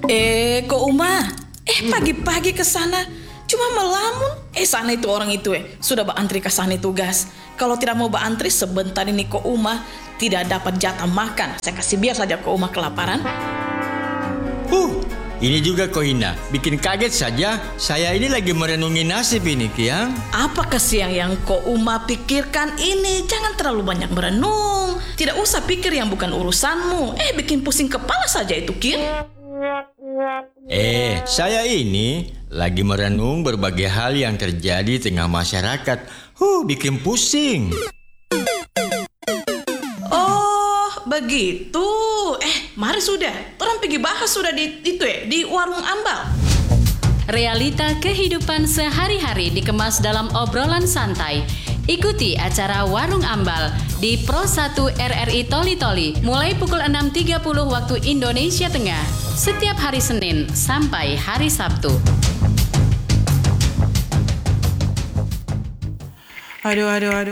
Kok Uma? Pagi-pagi ke sana cuma melamun. Sana itu orang itu sudah antri ke sana tugas. Kalau tidak mau antri sebentar ini Kok Uma tidak dapat jatah makan. Saya kasih biar saja Kok Uma kelaparan. Ini juga Kohina, bikin kaget saja. Saya ini lagi merenungi nasib ini, Kiang. Apakah siang yang Kok Uma pikirkan ini? Jangan terlalu banyak merenung. Tidak usah pikir yang bukan urusanmu. Bikin pusing kepala saja itu, Kiang. Saya ini lagi merenung berbagai hal yang terjadi di tengah masyarakat. Bikin pusing. Oh, begitu. Mari sudah. Orang pergi bahas sudah di warung ambal. Realita kehidupan sehari-hari dikemas dalam obrolan santai. Ikuti acara Warung Ambal di Pro 1 RRI Toli Toli mulai pukul 6.30 waktu Indonesia Tengah setiap hari Senin sampai hari Sabtu. Aduh.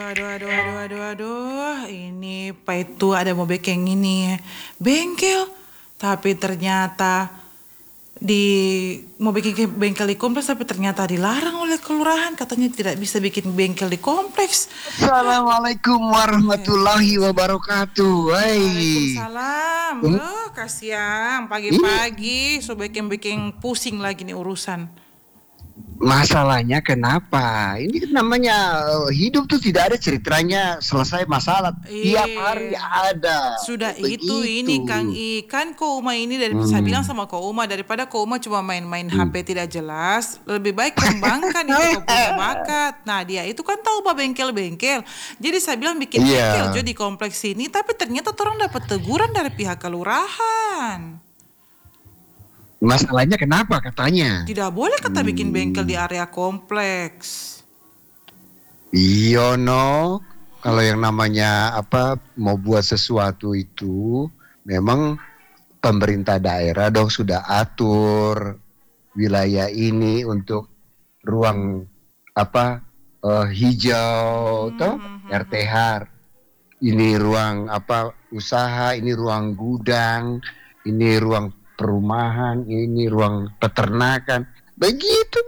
Ini Pak itu ada mau bikin ini bengkel, tapi ternyata mau bikin bengkel di kompleks, tapi ternyata dilarang oleh kelurahan. Katanya tidak bisa bikin bengkel di kompleks. Assalamualaikum warahmatullahi wabarakatuh. Waalaikumsalam. Kasihan pagi-pagi so bikin pusing lagi nih urusan. Masalahnya kenapa? Ini namanya hidup tuh tidak ada ceritanya selesai masalah. Tiap hari ada. Sudah begitu. itu ini Kang Ikan Kok Uma ini saya bilang sama Kok Uma, daripada Kok Uma cuma main-main HP tidak jelas, lebih baik kembangkan itu Kok punya bakat. Nah dia itu kan tahu Pak bengkel-bengkel. Jadi saya bilang bikin bengkel di kompleks ini, tapi ternyata orang dapat teguran dari pihak kelurahan. Masalahnya kenapa katanya? Tidak boleh kata bikin bengkel di area kompleks. Iya no, kalau yang namanya mau buat sesuatu itu memang pemerintah daerah dong sudah atur wilayah ini untuk ruang hijau RTH. Ini ruang usaha, ini ruang gudang, ini ruang perumahan, ini ruang peternakan, begitu.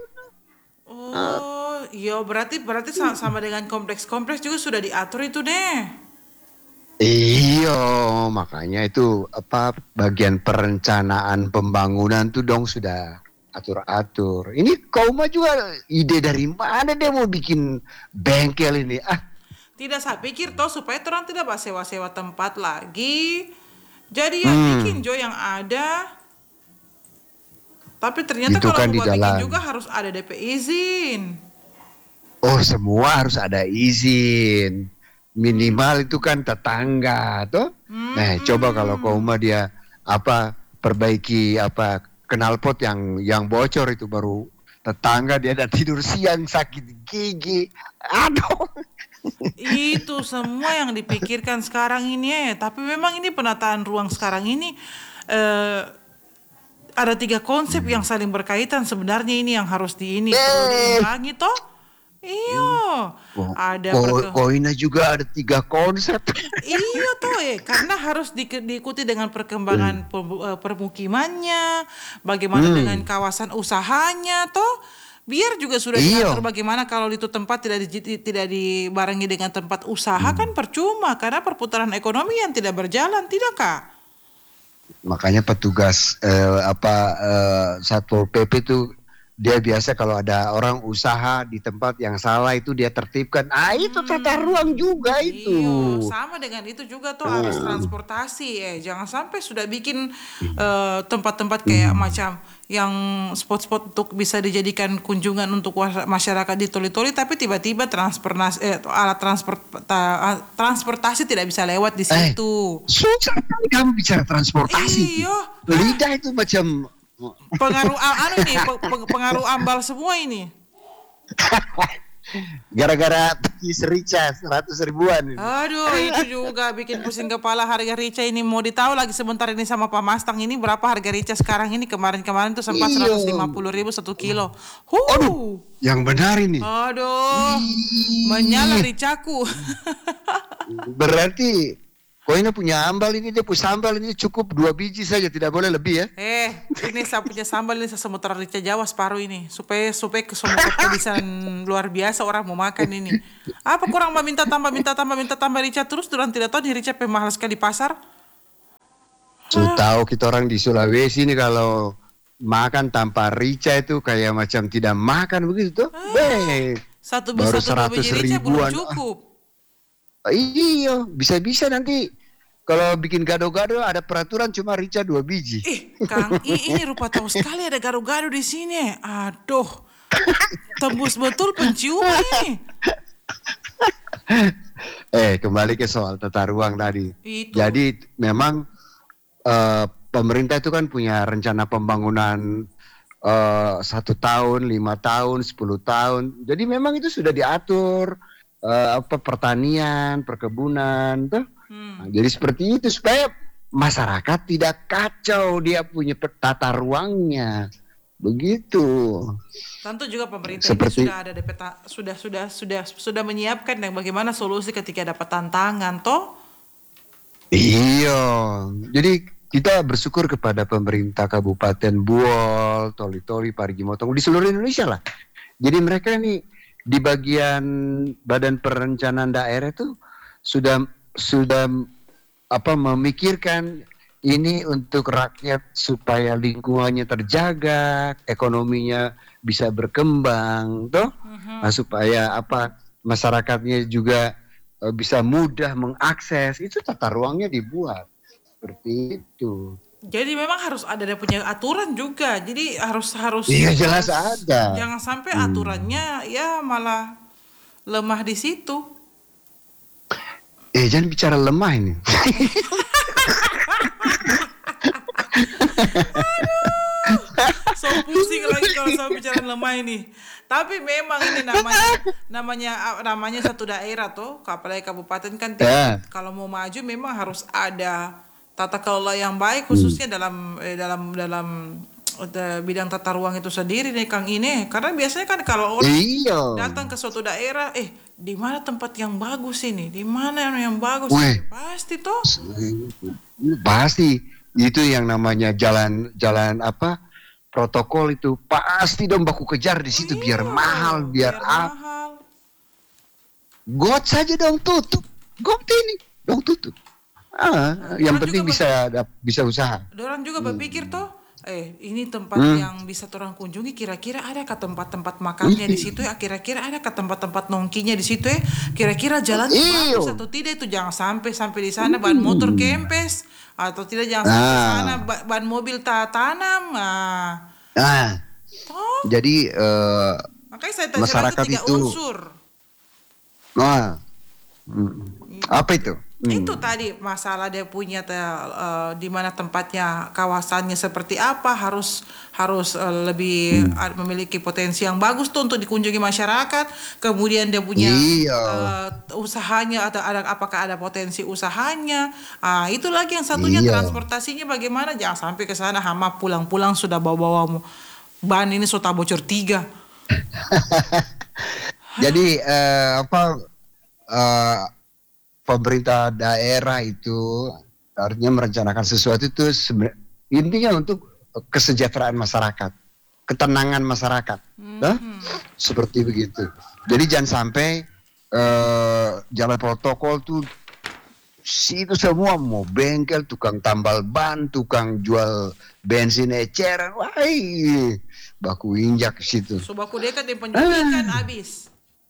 Iya berarti sama dengan kompleks-kompleks juga sudah diatur itu deh. Iya, makanya itu bagian perencanaan pembangunan tuh dong sudah atur-atur. Ini Kok Uma juga ide dari mana dia mau bikin bengkel ini? Tidak, saya pikir supaya orang tidak sewa-sewa tempat lagi. Jadi yang bikin yang ada. Tapi ternyata itu kalau kan mau bikin juga harus ada DP izin. Oh, semua harus ada izin. Minimal itu kan tetangga, toh. Nah, coba kalau Kok Uma dia perbaiki knalpot yang bocor itu baru tetangga dia ada tidur siang sakit gigi. Aduh. Itu semua yang dipikirkan sekarang ini tapi memang ini penataan ruang sekarang ini ada 3 konsep yang saling berkaitan sebenarnya, ini yang harus perlu diimbangi toh. Iya. Ada Kohina juga ada 3 konsep. Iya toh karena harus diikuti dengan perkembangan permukimannya, bagaimana dengan kawasan usahanya toh. Biar juga sudah diatur bagaimana kalau itu tempat tidak dibarengi dengan tempat usaha kan percuma, karena perputaran ekonomi yang tidak berjalan, tidak Kak? Makanya petugas Satpol PP itu dia biasa kalau ada orang usaha di tempat yang salah itu dia tertibkan. Itu tata ruang juga itu. Iya, sama dengan itu juga tuh harus transportasi jangan sampai sudah bikin tempat-tempat kayak macam yang spot-spot untuk bisa dijadikan kunjungan untuk masyarakat di Toli-Toli, tapi tiba-tiba alat transportasi tidak bisa lewat di situ. Susah kali kamu bicara transportasi. Iya. Lidah itu macam pengaruh ambal semua ini. Gara-gara pis rica 100 ribuan. Aduh, itu juga bikin pusing kepala harga rica ini. Mau ditahu lagi sebentar ini sama Pak Mastang ini berapa harga rica sekarang ini. Kemarin tuh sempat 150.000 1 kilo. Aduh, yang benar ini. Aduh, menyala ricaku. Berarti Kok ini punya ambal ini, dia punya sambal ini cukup 2 biji saja, tidak boleh lebih ya. Ini saya punya sambal ini, saya semutar rica Jawa separuh ini. Supaya ke semua kebiasaan luar biasa orang mau makan ini. Apa kurang minta tambah rica terus, durang tidak tahu nih rica pemahal sekali di pasar. Tahu kita orang di Sulawesi ini kalau makan tanpa rica itu kayak macam tidak makan begitu tuh. Baru 100 biji rica belum ribuan. cukup. Iya, bisa-bisa nanti kalau bikin gado-gado ada peraturan cuma rica 2 biji. Kang ini rupa tahu sekali ada gado-gado di sini. Aduh, tembus betul penciuman ini. Kembali ke soal tata ruang tadi. Itu. Jadi memang pemerintah itu kan punya rencana pembangunan 1 tahun, 5 tahun, 10 tahun. Jadi memang itu sudah diatur. Pertanian, perkebunan, tuh. Nah, jadi seperti itu supaya masyarakat tidak kacau dia punya tata ruangnya, begitu. Tentu juga pemerintah Seperti, ini sudah ada sudah menyiapkan yang bagaimana solusi ketika dapat tantangan, toh? Iya, jadi kita bersyukur kepada pemerintah Kabupaten Buol, Toli-Toli, Parigi Motong di seluruh Indonesia lah. Jadi mereka nih di bagian Badan Perencanaan Daerah itu sudah memikirkan ini untuk rakyat supaya lingkungannya terjaga, ekonominya bisa berkembang, toh, supaya masyarakatnya juga bisa mudah mengakses. Itu tata ruangnya dibuat seperti itu. Jadi memang harus ada dia punya aturan juga. Jadi harus Iya jelas ada. Jangan sampai aturannya ya malah lemah di situ. Jangan bicara lemah ini. So pusing lagi kalau saya bicara lemah ini. Tapi memang ini namanya satu daerah tuh, apalagi kabupaten kan. Kalau mau maju memang harus ada tata kelola yang baik, khususnya dalam bidang tata ruang itu sendiri nih Kang ini. Karena biasanya kan kalau orang datang ke suatu daerah, di mana tempat yang bagus ini, di mana yang bagus, pasti toh. Pasti itu yang namanya jalan protokol itu pasti dong baku kejar di situ biar mahal, biar mahal. Got saja dong tutup, got ini dong tutup. Yang penting bisa usaha. Orang juga berpikir toh, ini tempat yang bisa orang kunjungi, kira-kira ada ke tempat-tempat makannya di situ ya, kira-kira ada ke tempat-tempat nongkinya di situ ya, kira-kira jalan bagus atau tidak, itu jangan sampai di sana ban motor kempes atau tidak, jangan sampai di sana ban mobil tanam. Jadi makanya saya tanya masyarakat itu 3 unsur. Apa itu? Itu tadi masalah dia punya di mana tempatnya, kawasannya seperti apa, harus lebih memiliki potensi yang bagus tuh untuk dikunjungi masyarakat. Kemudian dia punya usahanya atau apakah ada potensi usahanya. Itu lagi yang satunya transportasinya bagaimana, jangan sampai ke sana hama pulang-pulang sudah bawa ban ini sudah bocor 3. Jadi pemerintah daerah itu artinya merencanakan sesuatu itu intinya untuk kesejahteraan masyarakat, ketenangan masyarakat, seperti begitu. Jadi jangan sampai jalan protokol tuh itu semua mau bengkel, tukang tambal ban, tukang jual bensin eceran, baku injak ke situ. So baku dekat yang penjualan habis.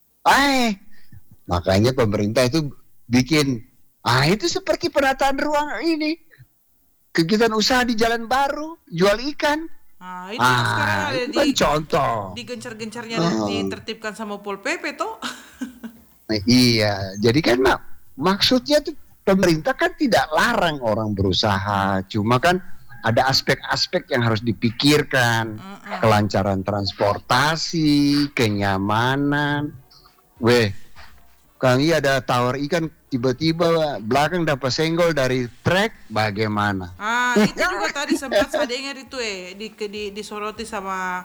Makanya pemerintah itu bikin itu seperti penataan ruang ini, kegiatan usaha di Jalan Baru, jual ikan. Itu sekarang ada kan contoh. Digencar-gencarnya ditertibkan sama Pol PP toh. Iya, jadi kan maksudnya tuh pemerintah kan tidak larang orang berusaha, cuma kan ada aspek-aspek yang harus dipikirkan, kelancaran transportasi, kenyamanan. Kang ada tawar ikan, tiba-tiba belakang dapat senggol dari trek, bagaimana? Itu juga tadi sempat saya dengar itu disoroti sama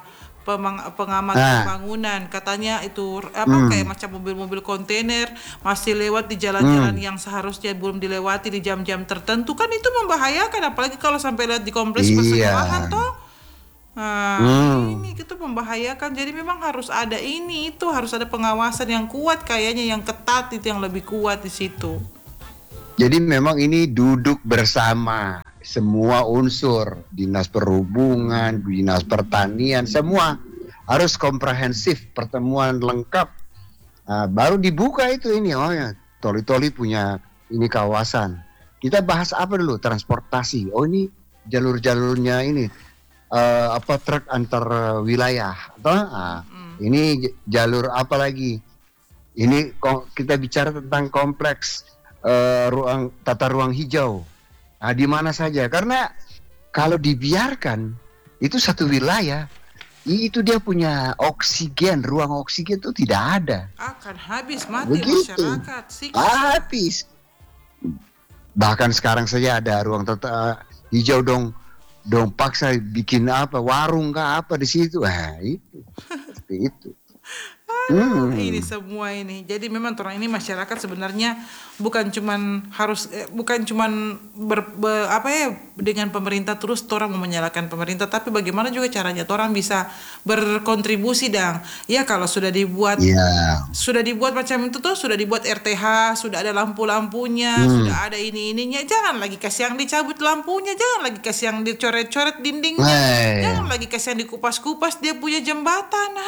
pengamat pembangunan, katanya itu kayak macam mobil-mobil kontainer masih lewat di jalan-jalan yang seharusnya belum dilewati di jam-jam tertentu, kan itu membahayakan, apalagi kalau sampai lihat di kompleks persekowahan toh. Ini itu membahayakan. Jadi memang harus ada harus ada pengawasan yang kuat, kayaknya yang ketat itu yang lebih kuat di situ. Jadi memang ini duduk bersama semua unsur, Dinas Perhubungan, Dinas Pertanian, semua harus komprehensif, pertemuan lengkap. Baru dibuka itu ini, Toli-Toli punya ini kawasan. Kita bahas apa dulu? Transportasi. Oh ini jalur-jalurnya ini truk antar wilayah. Ini jalur apa lagi? Ini kita bicara tentang kompleks tata ruang hijau. Di mana saja, karena kalau dibiarkan itu satu wilayah itu dia punya oksigen, ruang oksigen itu tidak ada. Akan habis mati masyarakat. Habis. Bahkan sekarang saja ada ruang tata hijau dong paksa bikin warung apa di situ. Itu seperti itu. Ini semua ini. Jadi memang orang ini masyarakat sebenarnya bukan cuman dengan pemerintah terus orang mau menyalahkan pemerintah, tapi bagaimana juga caranya orang bisa berkontribusi ya kalau sudah dibuat macam itu tuh, sudah dibuat RTH, sudah ada lampu-lampunya, sudah ada ininya, jangan lagi kasih yang dicabut lampunya, jangan lagi kasih yang dicoret-coret dindingnya, jangan lagi kasih yang dikupas-kupas dia punya jembatan.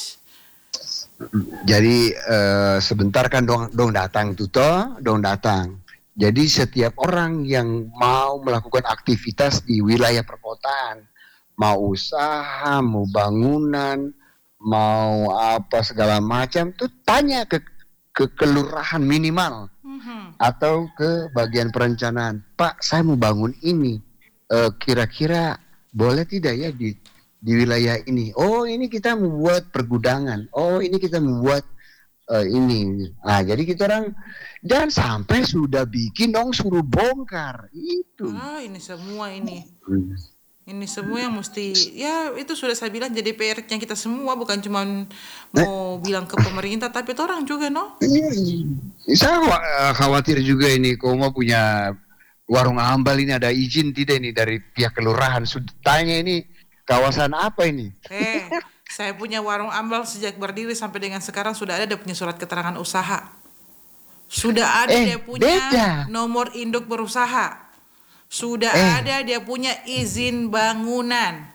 Jadi sebentar kan dong datang. Jadi setiap orang yang mau melakukan aktivitas di wilayah perkotaan, mau usaha, mau bangunan, mau apa segala macam, tuh tanya ke kelurahan minimal atau ke bagian perencanaan. Pak, saya mau bangun ini, kira-kira boleh tidak ya di wilayah ini? Oh, ini kita membuat pergudangan. Oh, ini kita membuat ini. Jadi kita orang jangan sampai sudah bikin dong suruh bongkar itu. Ini semua ini. Ini semua yang mesti, itu sudah saya bilang jadi PR-nya kita semua, bukan cuma mau bilang ke pemerintah, tapi orang juga Saya khawatir juga ini, kau mau punya warung ambal ini ada izin tidak ini dari pihak kelurahan? Tanya ini kawasan apa ini? Saya punya warung ambal sejak berdiri sampai dengan sekarang sudah ada dia punya surat keterangan usaha. Sudah ada dia punya nomor induk berusaha. Sudah ada dia punya izin bangunan.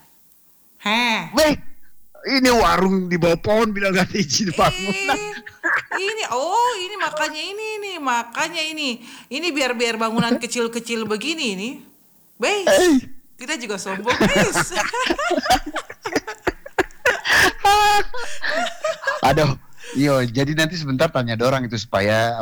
Ini warung di bawah pohon bilang gak ada izin bangunan. Ini makanya ini biar bangunan kecil-kecil begini nih. Kita juga sombong, guys. Aduh, jadi nanti sebentar tanya dorang itu supaya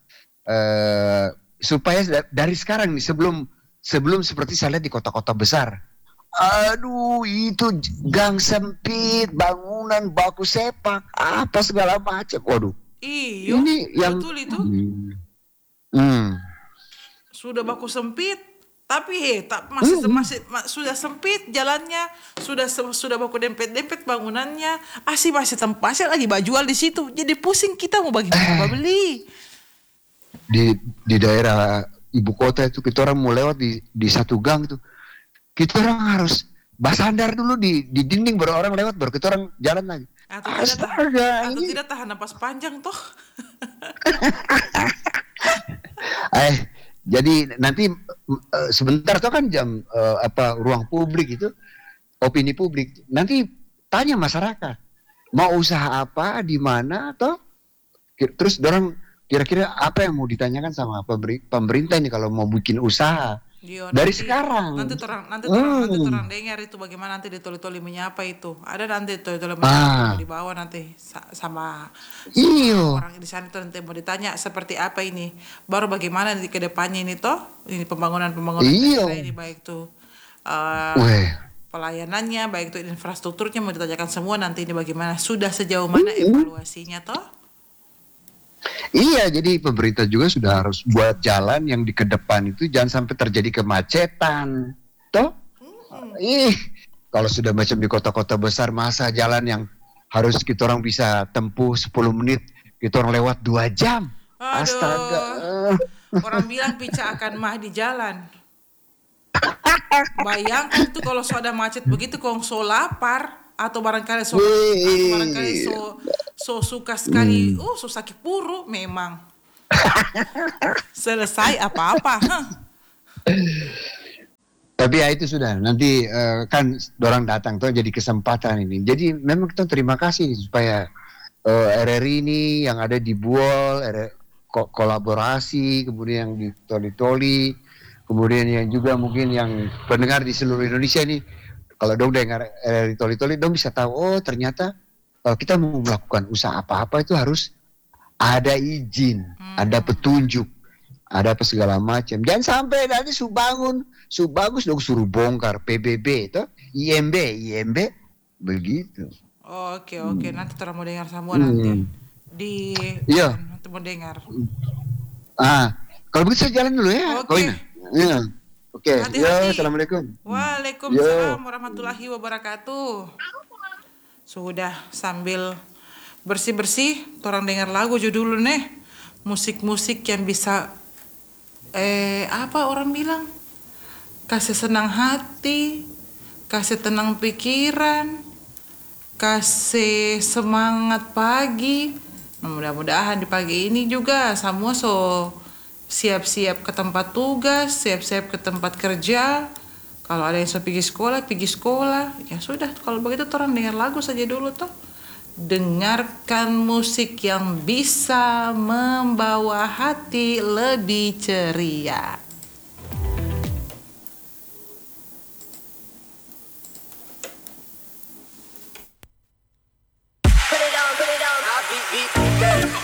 supaya dari sekarang nih sebelum seperti saya lihat di kota-kota besar. Aduh, itu gang sempit, bangunan baku sepak, apa segala macam. Waduh. Ini yang betul itu. Sudah baku sempit, tapi masih sudah sempit jalannya, sudah baku dempet-dempet bangunannya, masih tempatnya lagi jual di situ. Jadi pusing kita mau bagaimana beli. Di daerah ibu kota itu kita orang mau lewat di satu gang itu, kita orang harus bersandar dulu di dinding, baru orang lewat, baru kita orang jalan lagi. Atau tidak tahan napas panjang toh. Jadi nanti sebentar tuh kan jam ruang publik itu, opini publik. Nanti tanya masyarakat mau usaha apa, di mana, toh. Terus dorang kira-kira apa yang mau ditanyakan sama pemerintah ini kalau mau bikin usaha. Dari sekarang. Nanti terang dengar itu bagaimana nanti ditoli-toli menyapa itu. Ada nanti toli-toli menyapa di bawah nanti sama orang di sana itu nanti mau ditanya seperti apa ini. Baru bagaimana nanti ke depannya ini toh. Ini pembangunan ini baik tuh pelayanannya, baik itu infrastrukturnya mau ditanyakan semua nanti ini bagaimana. Sudah sejauh mana evaluasinya toh. Iya, jadi pemerintah juga sudah harus buat jalan yang di ke depan itu jangan sampai terjadi kemacetan. Toh? Kalau sudah macam di kota-kota besar, masa jalan yang harus kita orang bisa tempuh 10 menit, kita orang lewat 2 jam. Aduh. Astaga. Orang bilang pica akan mah di jalan. Bayangkan tuh kalau ada macet begitu, kong so lapar atau barangkali so suka sekali, so sakit puru memang. Selesai apa-apa. Tapi ya itu sudah, nanti kan dorang datang tuh jadi kesempatan ini. Jadi memang kita terima kasih supaya RRI ini yang ada di Buol, kolaborasi, kemudian yang di Toli-Toli, kemudian yang juga mungkin yang pendengar di seluruh Indonesia nih, kalau dong dengar RRI Toli-Toli, dong bisa tahu, oh ternyata kalau kita mau melakukan usaha apa-apa itu harus ada izin, ada petunjuk, ada apa segala macam. Jangan sampai nanti bagus dong suruh bongkar PBB itu, IMB begitu. Oke, nanti terus mau dengar semua nanti. Iya. Nanti mau dengar. Kalau begitu saya jalan dulu ya. Oke. Iya. Oke. Hati-hati. Ya, assalamualaikum. Waalaikumsalam warahmatullahi wabarakatuh. Sudah sambil bersih-bersih, orang dengar lagu dulu nih. Musik-musik yang bisa apa orang bilang? Kasih senang hati, kasih tenang pikiran, kasih semangat pagi. Nah, mudah-mudahan di pagi ini juga semua siap-siap ke tempat tugas, siap-siap ke tempat kerja. Kalau ada yang pergi sekolah. Ya sudah, kalau begitu orang dengar lagu saja dulu toh. Dengarkan musik yang bisa membawa hati lebih ceria.